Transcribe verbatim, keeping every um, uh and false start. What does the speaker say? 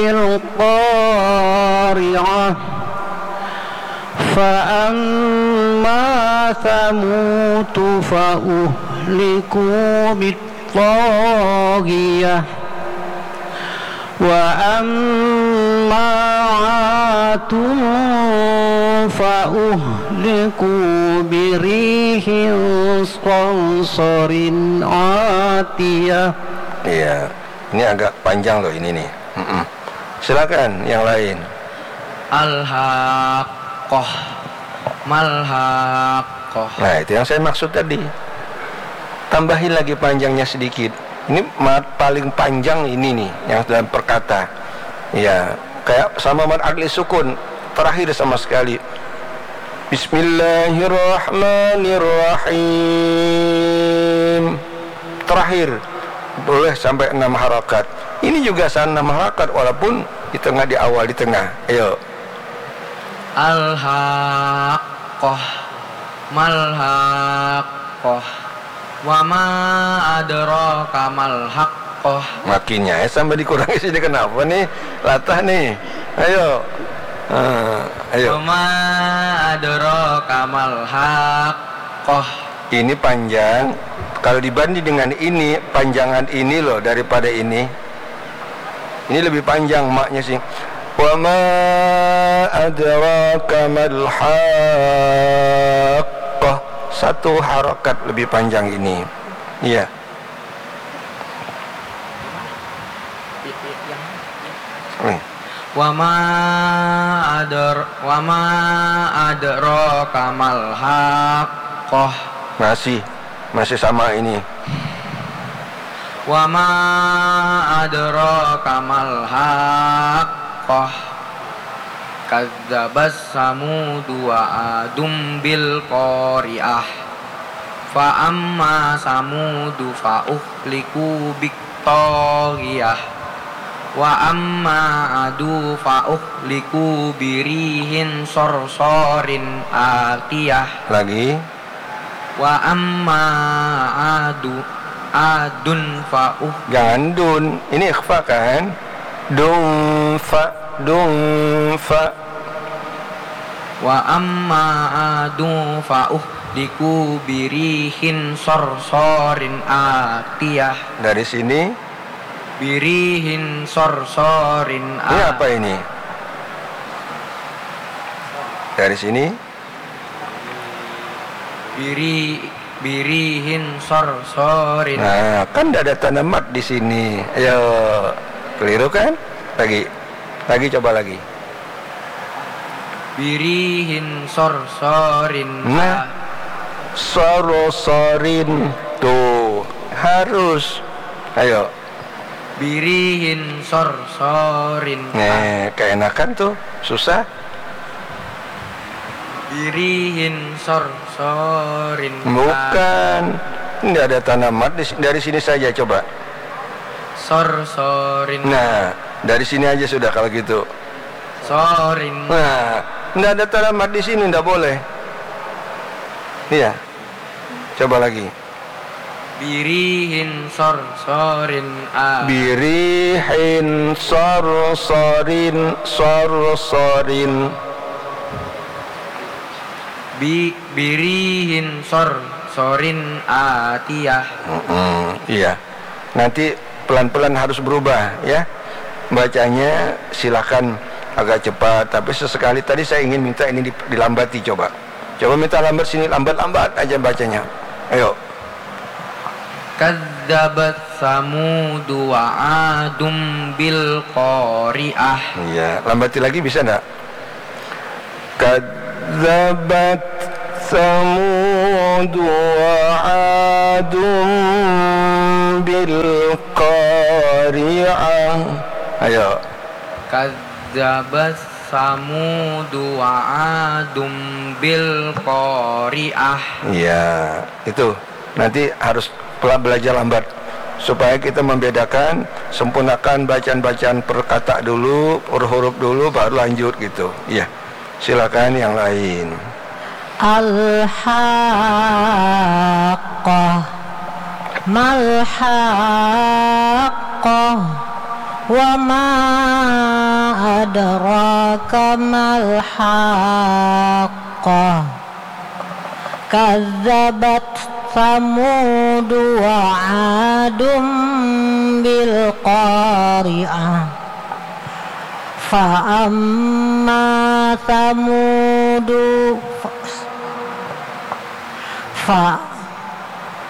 القارعة فأما ثمود فأهلكوا بالطاغية وأما عاد فأهلكوا بريح صرصر عاتية. Iya, ini agak panjang loh ini nih. Mm-mm. Silakan yang lain. Al-haqqah Mal-haqqah. Nah, itu yang saya maksud tadi. Tambahin lagi panjangnya sedikit. Ini mat paling panjang ini nih yang dalam perkata. Ya, kayak sama mad adli sukun terakhir sama sekali. Bismillahirrahmanirrahim. Terakhir boleh sampai enam harakat. Ini juga enam harakat walaupun di tengah, di awal, di tengah. Ayo. Al-haqqah Mal-haqqah Wa ma adraka mal-haqqah. Makinnya ya sampai dikurangi sini, kenapa nih? Latah nih. Ayo. Uh, ayo. Wa ma adraka mal-haqqah. Ini panjang. Kalau dibanding dengan ini, panjangan ini loh daripada ini. Ini lebih panjang maknya sih. Wa ma adraka mal-haqqah. Satu harakat lebih panjang ini. Iya. Wa ma adr wa ma adraka mal-haqqah. Masih masih sama ini. Wa ma adraka mal-haqqah. Kadzdzabas Samud wa Adum bil qari'ah. Fa amma Samud fa uhliku bit taghiyah. Wa amma Adu fa uhliku birihin sorsorin atiyah. Lagi. Wa amma Adu Adun fa uh. Jangan dun. Ini ikhfa kan? Dun fa dun fa. Wa amma adu fa uhliku birihin sorsorin atiyah. Dari sini Birihin sorsorin atiyah. ini apa ini? Dari sini Biri birihin sorsorin. nah, kan tidak ada tanda mat di sini. Ayo, keliru kan? Lagi, lagi coba lagi. Birihin sorsorin. Nah, sorsorin tuh harus. Ayo. Birihin sorsorin. Nih, keenakan tuh, susah. Birihin sorsorin. Bukan. Tidak ada tanda mat dari sini saja coba. Sorsorin. Nah, dari sini aja sudah kalau gitu. Sorin. Nah, tidak ada tanda mat di sini, tidak boleh. Iya. Coba lagi. Birihin sorsorin a. Birihin sorsorin sorsorin. Bi birihin sorsorin atiyah. Mm-hmm, iya. Nanti pelan-pelan harus berubah ya. Bacanya silakan agak cepat, tapi sesekali tadi saya ingin minta ini dilambati coba. Coba minta lambat sini, lambat-lambat aja bacanya. Ayo. Kadzabat Samud wa Adum bil qari'ah. Iya, lambati lagi bisa enggak? Kadzabat Samud wa Adum bil qari'ah. Ayo. Kadzabat Samud wa Adum bil qari'ah. Iya, itu nanti harus belajar lambat supaya kita membedakan, sempurnakan bacaan-bacaan per kata dulu, per huruf dulu, baru lanjut gitu. Iya, silakan yang lain. Al-haqqah Mal-haqqah Wa ma adraka mal haqqah. Kazzabat Samud wa Adum bil qari'ah. Fa amma Samudu fa